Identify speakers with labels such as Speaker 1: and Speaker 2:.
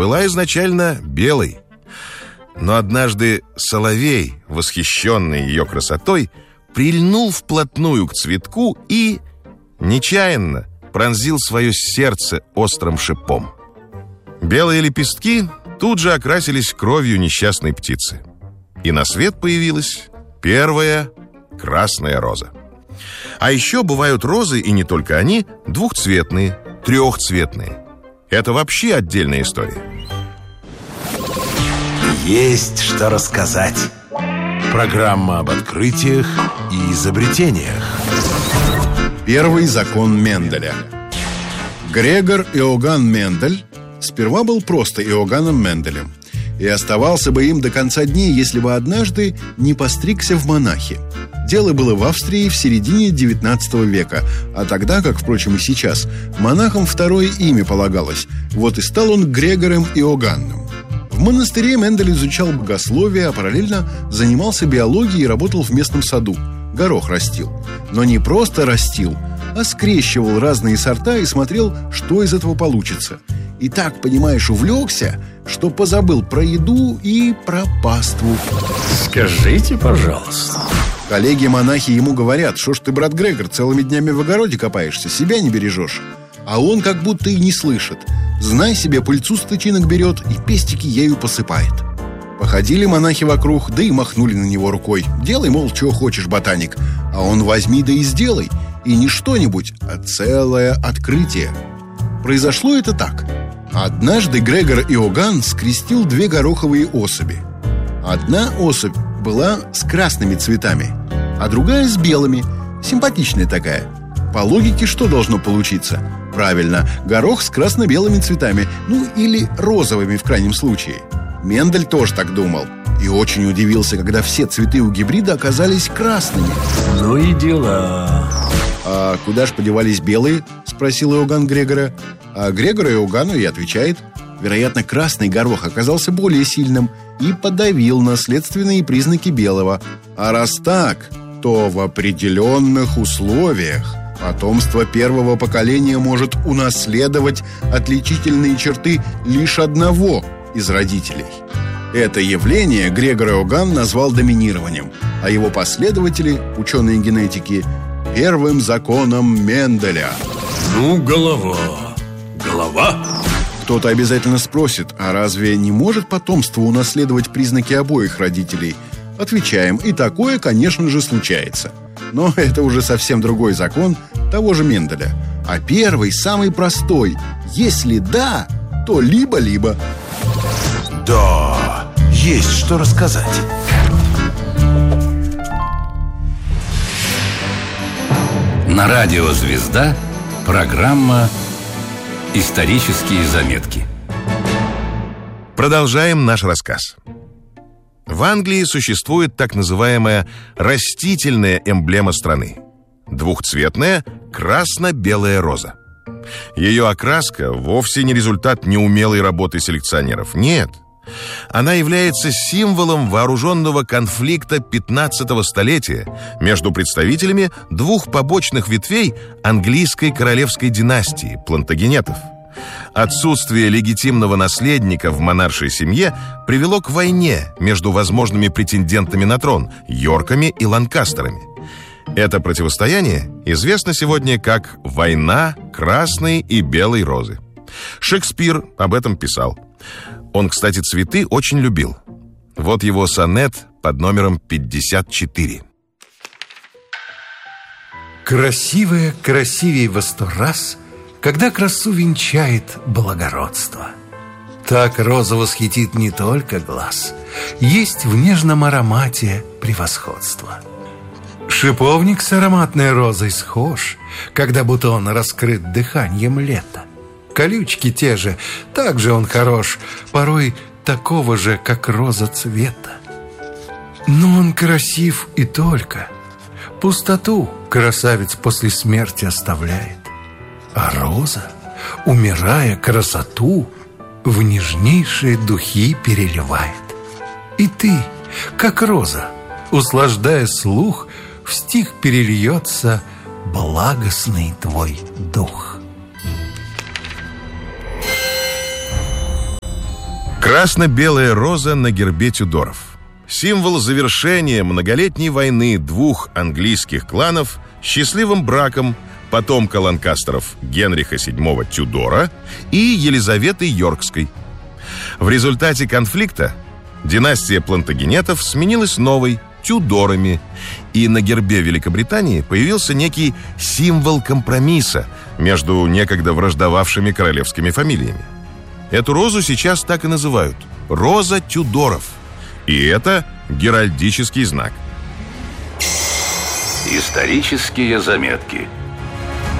Speaker 1: была изначально белой. Но однажды соловей, восхищенный ее красотой, прильнул вплотную к цветку и нечаянно пронзил свое сердце острым шипом. Белые лепестки тут же окрасились кровью несчастной птицы. И на свет появилась первая красная роза. А еще бывают розы, и не только они, двухцветные, трехцветные. Это вообще отдельная история.
Speaker 2: Есть что рассказать. Программа об открытиях и изобретениях.
Speaker 3: Первый закон Менделя. Грегор Иоганн Мендель сперва был просто Иоганном Менделем и оставался бы им до конца дней, если бы однажды не постригся в монахи. Дело было в Австрии в середине XIX века, а тогда, как, впрочем, и сейчас, монахам второе имя полагалось. Вот и стал он Грегором Иоганном. В монастыре Мендель изучал богословие, а параллельно занимался биологией и работал в местном саду. Горох растил. Но не просто растил, а скрещивал разные сорта и смотрел, что из этого получится. И так, понимаешь, увлекся, что позабыл про еду и про паству.
Speaker 4: Скажите, пожалуйста.
Speaker 3: Коллеги-монахи ему говорят: что ж ты, брат Грегор, целыми днями в огороде копаешься, себя не бережешь. А он как будто и не слышит. Знай себе, пыльцу с тычинок берет и пестики ею посыпает. Походили монахи вокруг, да и махнули на него рукой. Делай, мол, чего хочешь, ботаник. А он возьми да и сделай. И не что-нибудь, а целое открытие. Произошло это так. Однажды Грегор Иоганн скрестил две гороховые особи. Одна особь была с красными цветами, а другая с белыми, симпатичная такая. По логике, что должно получиться? Правильно, горох с красно-белыми цветами, ну или розовыми в крайнем случае. Мендель тоже так думал и очень удивился, когда все цветы у гибрида оказались красными.
Speaker 4: Ну и дела.
Speaker 3: «А куда ж подевались белые?» – спросил Иоганн Грегора. А Грегор Иоганну и отвечает: вероятно, красный горох оказался более сильным и подавил наследственные признаки белого. А раз так, то в определенных условиях потомство первого поколения может унаследовать отличительные черты лишь одного из родителей. Это явление Грегор Иоганн назвал доминированием, а его последователи, ученые генетики, первым законом Менделя.
Speaker 4: Ну, голова.
Speaker 3: Кто-то обязательно спросит: а разве не может потомство унаследовать признаки обоих родителей? Отвечаем: и такое, конечно же, случается. Но это уже совсем другой закон того же Менделя. А первый, самый простой: если да, то либо-либо.
Speaker 2: Да, есть что рассказать.
Speaker 5: На радио «Звезда» программа «Исторические заметки».
Speaker 1: Продолжаем наш рассказ. В Англии существует так называемая растительная эмблема страны – двухцветная красно-белая роза. Ее окраска вовсе не результат неумелой работы селекционеров. Нет. Она является символом вооруженного конфликта 15-го столетия между представителями двух побочных ветвей английской королевской династии – плантагенетов. Отсутствие легитимного наследника в монаршей семье привело к войне между возможными претендентами на трон – Йорками и Ланкастерами. Это противостояние известно сегодня как «Война красной и белой розы». Шекспир об этом писал. Он, кстати, цветы очень любил. Вот его сонет под номером 54.
Speaker 6: Красивая красивей во 100 раз, когда красу венчает благородство. Так роза восхитит не только глаз, есть в нежном аромате превосходство. Шиповник с ароматной розой схож, когда бутон раскрыт дыханием лета. Колючки те же, так же он хорош, порой такого же, как роза цвета. Но он красив и только. Пустоту красавец после смерти оставляет. А роза, умирая, красоту в нежнейшие духи переливает. И ты, как роза, услаждая слух, в стих перельется благостный твой дух.
Speaker 1: Красно-белая роза на гербе Тюдоров. Символ завершения многолетней войны двух английских кланов счастливым браком потомка Ланкастеров Генриха VII Тюдора и Елизаветы Йоркской. В результате конфликта династия Плантагенетов сменилась новой – Тюдорами, и на гербе Великобритании появился некий символ компромисса между некогда враждовавшими королевскими фамилиями. Эту розу сейчас так и называют – роза Тюдоров. И это геральдический знак.
Speaker 5: Исторические заметки.